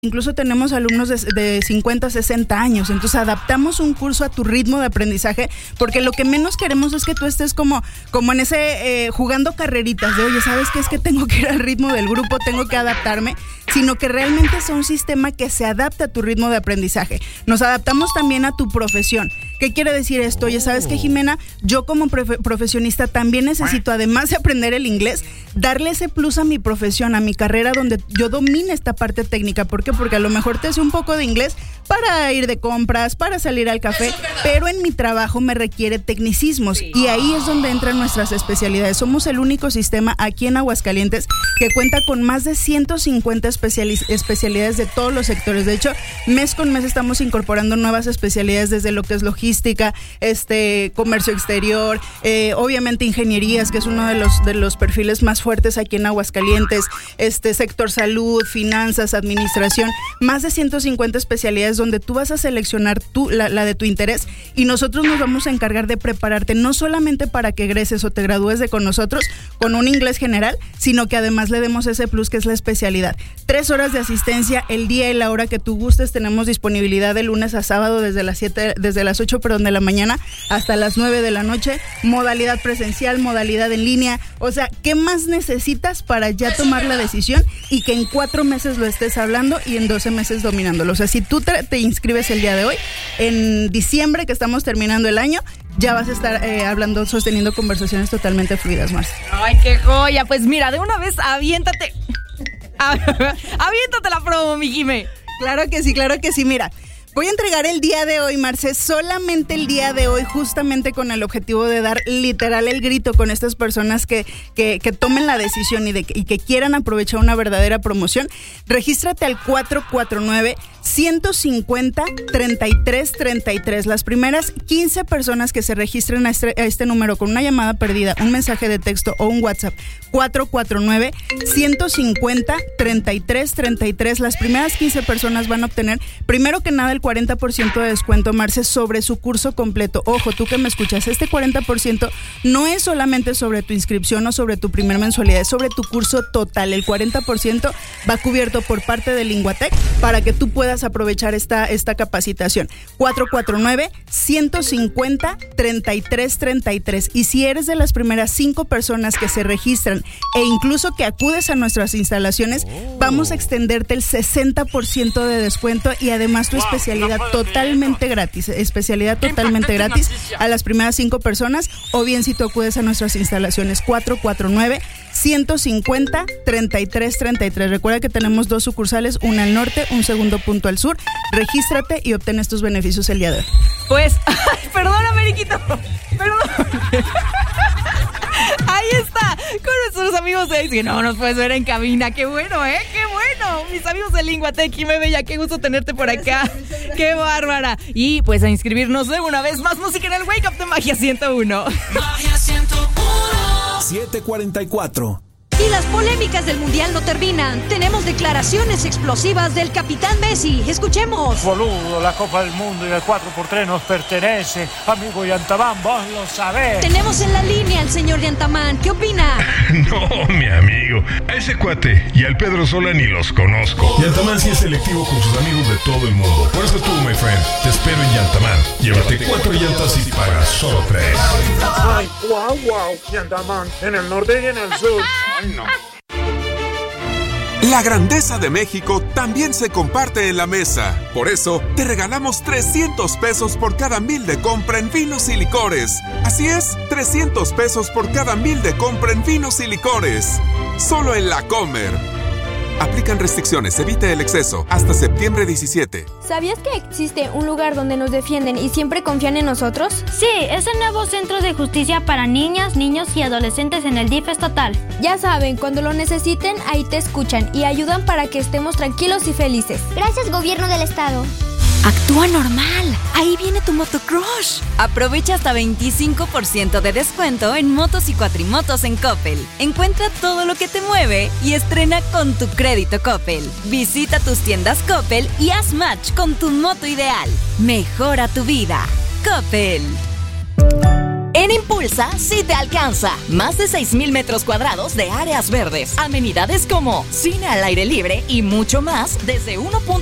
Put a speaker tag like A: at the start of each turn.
A: Incluso tenemos alumnos de 50, 60 años, entonces adaptamos un curso a tu ritmo de aprendizaje, porque lo que menos queremos es que tú estés como en ese jugando carreritas de, oye, ¿sabes qué? Es que tengo que ir al ritmo del grupo, tengo que adaptarme, sino que realmente sea un sistema que se adapte a tu ritmo de aprendizaje. Nos adaptamos también a tu profesión. ¿Qué quiere decir esto? Oye, ¿sabes qué, Jimena? Yo como profesionista también necesito, además de aprender el inglés, darle ese plus a mi profesión, a mi carrera, donde yo domine esta parte técnica. ¿Por qué? Porque a lo mejor te hace un poco de inglés para ir de compras, para salir al café, pero en mi trabajo me requiere tecnicismos, sí. Y ahí es donde entran nuestras especialidades. Somos el único sistema aquí en Aguascalientes que cuenta con más de 150 especialidades de todos los sectores. De hecho, mes con mes estamos incorporando nuevas especialidades desde lo que es logística, comercio exterior, obviamente ingenierías, que es uno de los perfiles más fuertes aquí en Aguascalientes, sector salud, finanzas, administración, más de 150 especialidades donde tú vas a seleccionar la de tu interés, y nosotros nos vamos a encargar de prepararte no solamente para que egreses o te gradúes con nosotros con un inglés general, sino que además le demos ese plus que es la especialidad. 3 horas de asistencia el día y la hora que tú gustes. Tenemos disponibilidad de lunes a sábado desde las 8 de la mañana hasta las 9 de la noche, modalidad presencial, modalidad en línea. O sea, ¿qué más necesitas para ya tomar la decisión y que en 4 meses lo estés hablando y en 12 meses dominándolo? O sea, si tú te inscribes el día de hoy, en diciembre, que estamos terminando el año, ya vas a estar sosteniendo conversaciones totalmente fluidas, Marce.
B: ¡Ay, qué joya! Pues mira, de una vez aviéntate la promo, mi Jime.
A: Claro que sí, mira. Voy a entregar el día de hoy, Marce, solamente el día de hoy, justamente con el objetivo de dar literal el grito con estas personas que tomen la decisión y que quieran aprovechar una verdadera promoción. Regístrate al 449-150-3333. Las primeras 15 personas que se registren a este número con una llamada perdida, un mensaje de texto o un WhatsApp, 449-150-3333. Las primeras 15 personas van a obtener, primero que nada, el 40% de descuento, Marce, sobre su curso completo. Ojo, tú que me escuchas, este 40% no es solamente sobre tu inscripción o sobre tu primer mensualidad, es sobre tu curso total. El 40% va cubierto por parte de Linguatec para que tú puedas aprovechar esta capacitación. 449-150-3333. Y si eres de las primeras 5 personas que se registran e incluso que acudes a nuestras instalaciones, vamos a extenderte el 60% de descuento y además tu especialidad totalmente gratis. Especialidad totalmente gratis a las primeras 5 personas, o bien si tú acudes a nuestras instalaciones. 449-150-3333. Recuerda que tenemos 2 sucursales, una al norte, un segundo punto al sur. Regístrate y obtén estos beneficios el día de hoy.
B: Pues, perdón, Ameriquito, perdón. Ahí está, con nuestros amigos de que no nos puedes ver en cabina. Qué bueno, qué bueno. Mis amigos de Linguatec, Jimé Bella, qué gusto tenerte por acá. Qué bárbara. Y pues a inscribirnos de una vez más música en el Wake Up de Magia 101.
C: Magia 101.
D: 7:44.
E: Y las polémicas del Mundial no terminan. Tenemos declaraciones explosivas del capitán Messi. Escuchemos.
F: Boludo, la Copa del Mundo y el 4x3 nos pertenece. Amigo Yantamán, vos lo sabés.
E: Tenemos en la línea al señor Yantamán. ¿Qué opina?
G: No, mi amigo. A ese cuate y al Pedro Sola ni los conozco. Yantamán sí es selectivo con sus amigos de todo el mundo. Por eso tú, my friend, te espero en Yantamán. Llévate 4 llantas y pagas solo 3.
F: Ay, wow, Yantamán, en el norte y en el sur. Ay, no.
H: La grandeza de México también se comparte en la mesa. Por eso, te regalamos 300 pesos por cada 1,000 de compra en vinos y licores. Así es, 300 pesos por cada 1,000 de compra en vinos y licores. Solo en La Comer. Aplican restricciones, evite el exceso. Hasta septiembre 17.
I: ¿Sabías que existe un lugar donde nos defienden y siempre confían en nosotros?
J: Sí, es el nuevo Centro de Justicia para Niñas, Niños y Adolescentes en el DIF estatal.
I: Ya saben, cuando lo necesiten, ahí te escuchan y ayudan para que estemos tranquilos y felices.
K: Gracias, Gobierno del Estado.
L: Actúa normal. Ahí viene tu motocrush.
M: Aprovecha hasta 25% de descuento en motos y cuatrimotos en Coppel. Encuentra todo lo que te mueve y estrena con tu crédito Coppel. Visita tus tiendas Coppel y haz match con tu moto ideal. Mejora tu vida. Coppel.
B: En
D: En Impulsa sí te alcanza. Más de 6,000 metros cuadrados de áreas verdes, amenidades como cine al aire libre y mucho más desde 1.9